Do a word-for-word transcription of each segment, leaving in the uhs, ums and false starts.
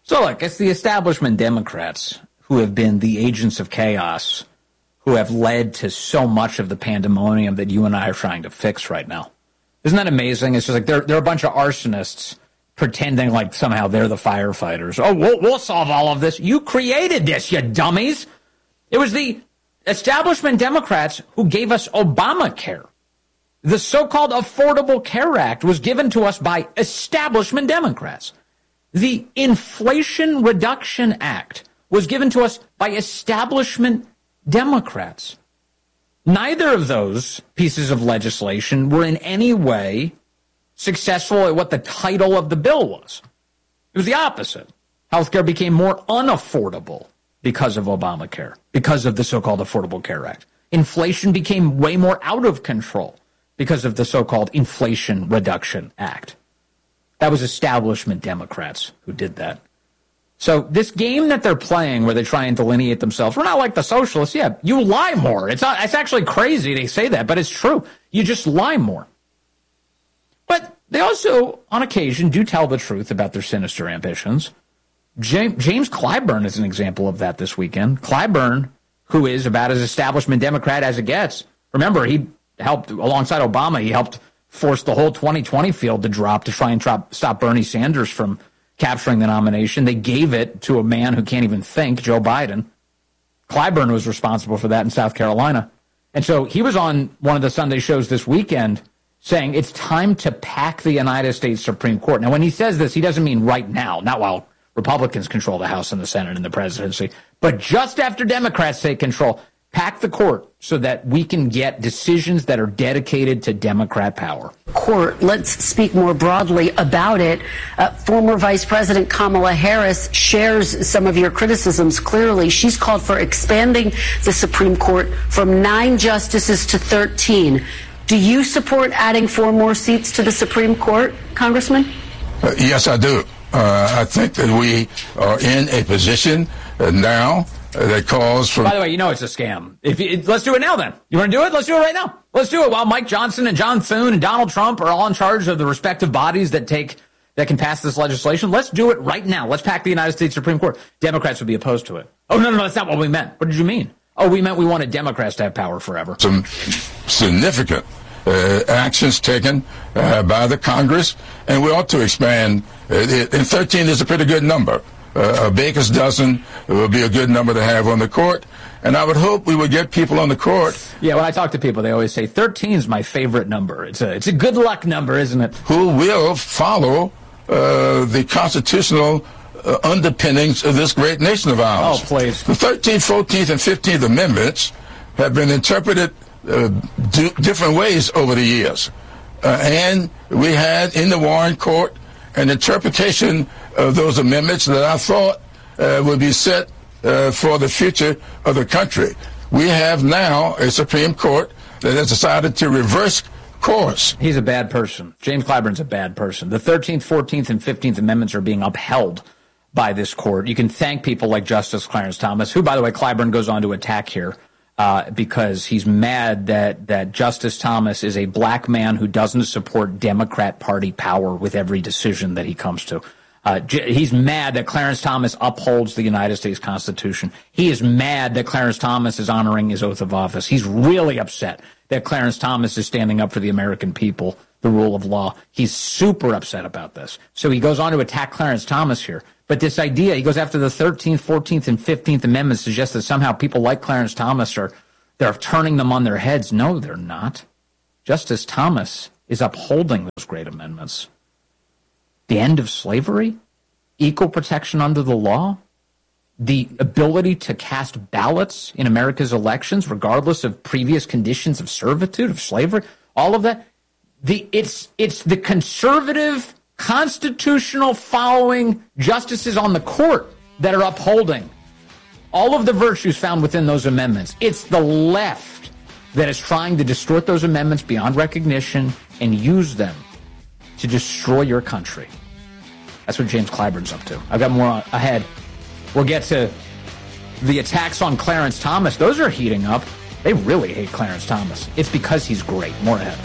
So look, it's the establishment Democrats who have been the agents of chaos, who have led to so much of the pandemonium that you and I are trying to fix right now. Isn't that amazing? It's just like they're, they're a bunch of arsonists pretending like somehow they're the firefighters. Oh, we'll, we'll solve all of this. You created this, you dummies. It was the establishment Democrats who gave us Obamacare. The so-called Affordable Care Act was given to us by establishment Democrats. The Inflation Reduction Act was given to us by establishment Democrats. Neither of those pieces of legislation were in any way successful at what the title of the bill was. It was the opposite. Healthcare became more unaffordable because of Obamacare, because of the so-called Affordable Care Act. Inflation became way more out of control because of the so-called Inflation Reduction Act. That was establishment Democrats who did that. So this game that they're playing where they try and delineate themselves, we're not like the socialists. Yeah, you lie more. It's not, it's actually crazy they say that, but it's true. You just lie more. But they also, on occasion, do tell the truth about their sinister ambitions. James, James Clyburn is an example of that this weekend. Clyburn, who is about as establishment Democrat as it gets. Remember, he helped, alongside Obama, he helped force the whole twenty twenty field to drop to try and drop, stop Bernie Sanders from capturing the nomination. They gave it to a man who can't even think, Joe Biden. Clyburn was responsible for that in South Carolina. And so he was on one of the Sunday shows this weekend saying it's time to pack the United States Supreme Court. Now, when he says this, he doesn't mean right now, not while Republicans control the House and the Senate and the presidency, but just after Democrats take control. Pack the court so that we can get decisions that are dedicated to Democrat power. Court, let's speak more broadly about it. Uh, former Vice President Kamala Harris shares some of your criticisms clearly. She's called for expanding the Supreme Court from nine justices to thirteen. Do you support adding four more seats to the Supreme Court, Congressman? Uh, yes, I do. Uh, I think that we are in a position uh, now that calls for... By the way, you know it's a scam. If you, let's do it now then. You want to do it? Let's do it right now. Let's do it while Mike Johnson and John Thune and Donald Trump are all in charge of the respective bodies that take that can pass this legislation. Let's do it right now. Let's pack the United States Supreme Court. Democrats would be opposed to it. Oh, no, no, no, that's not what we meant. What did you mean? Oh, we meant we wanted Democrats to have power forever. Some significant uh, actions taken uh, by the Congress, and we ought to expand. Uh, and thirteen is a pretty good number. Uh, a baker's dozen would be a good number to have on the court. And I would hope we would get people on the court. Yeah, when I talk to people, they always say thirteen is my favorite number. It's a, it's a good luck number, isn't it? Who will follow uh, the constitutional uh, underpinnings of this great nation of ours. Oh, please. The thirteenth, fourteenth, and fifteenth Amendments have been interpreted uh, d- different ways over the years. Uh, and we had in the Warren Court an interpretation of those amendments that I thought uh, would be set uh, for the future of the country. We have now a Supreme Court that has decided to reverse course. He's a bad person. James Clyburn's a bad person. The thirteenth, fourteenth, and fifteenth Amendments are being upheld by this court. You can thank people like Justice Clarence Thomas, who, by the way, Clyburn goes on to attack here uh, because he's mad that, that Justice Thomas is a black man who doesn't support Democrat Party power with every decision that he comes to. Uh, j- he's mad that Clarence Thomas upholds the United States Constitution. He is mad that Clarence Thomas is honoring his oath of office. He's really upset that Clarence Thomas is standing up for the American people, the rule of law. He's super upset about this. So he goes on to attack Clarence Thomas here. But this idea, he goes after the thirteenth, fourteenth, and fifteenth Amendments, suggests that somehow people like Clarence Thomas are they're turning them on their heads. No, they're not. Justice Thomas is upholding those great amendments. The end of slavery, equal protection under the law, the ability to cast ballots in America's elections, regardless of previous conditions of servitude, of slavery, all of that. The it's it's the conservative, constitutional following justices on the court that are upholding all of the virtues found within those amendments. It's the left that is trying to distort those amendments beyond recognition and use them to destroy your country. That's what James Clyburn's up to. I've got more ahead. We'll get to the attacks on Clarence Thomas. Those are heating up. They really hate Clarence Thomas. It's because he's great. More ahead.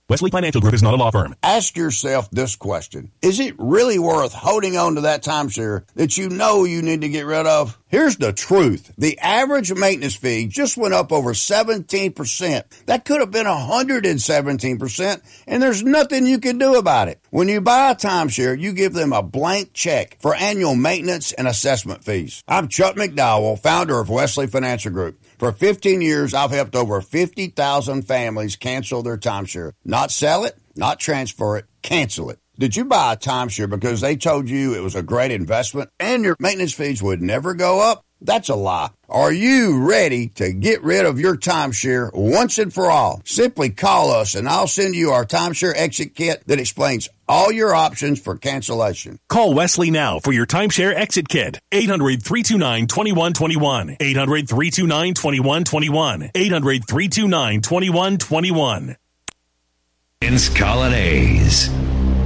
Wesley Financial Group is not a law firm. Ask yourself this question. Is it really worth holding on to that timeshare that you know you need to get rid of? Here's the truth. The average maintenance fee just went up over seventeen percent. That could have been one hundred seventeen percent, and there's nothing you can do about it. When you buy a timeshare, you give them a blank check for annual maintenance and assessment fees. I'm Chuck McDowell, founder of Wesley Financial Group. For fifteen years, I've helped over fifty thousand families cancel their timeshare. Not sell it, not transfer it, cancel it. Did you buy a timeshare because they told you it was a great investment and your maintenance fees would never go up? That's a lie. Are you ready to get rid of your timeshare once and for all? Simply call us and I'll send you our timeshare exit kit that explains all your options for cancellation. Call Wesley now for your timeshare exit kit. eight hundred, three two nine, two one two one. eight hundred, three two nine, two one two one. eight hundred, three two nine, two one two one. Vince Colonnese.